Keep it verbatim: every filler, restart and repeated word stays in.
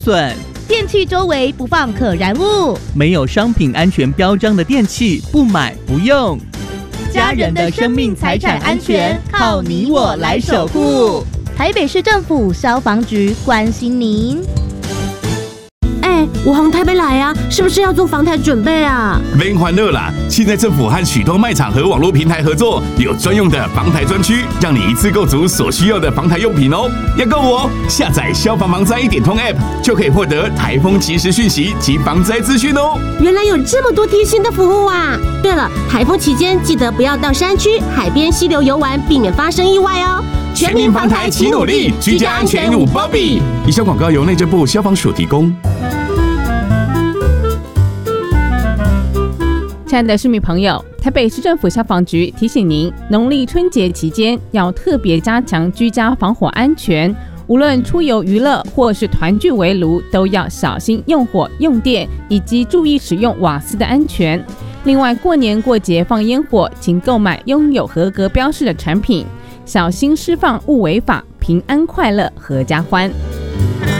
损。 电器周围不放可燃物， 没有商品安全标章的电器不买不用。 家人的生命财产安全靠你我来守护。台北市政府消防局关心您。 哎，我从台北来啊，是不是要做防台准备啊？ 别欢乐啦！现在政府和许多卖场和网络平台合作，有专用的防台专区，让你一次购足所需要的防台用品哦。要购哦，下载消防防灾一点通 App 就可以获得台风即时讯息及防灾资讯哦。 原来有这么多贴心的服务啊！对了，台风期间记得不要到山区、海边、溪流游玩，避免发生意外哦。 全民防台齐努力，居家安全无包庇。以上广告由内政部消防署提供。 亲爱的市民朋友，台北市政府消防局提醒您，农历春节期间要特别加强居家防火安全，无论出游娱乐或是团聚围炉，都要小心用火用电，以及注意使用瓦斯的安全。另外，过年过节放烟火，请购买拥有合格标示的产品，小心释放勿违法，平安快乐合家欢。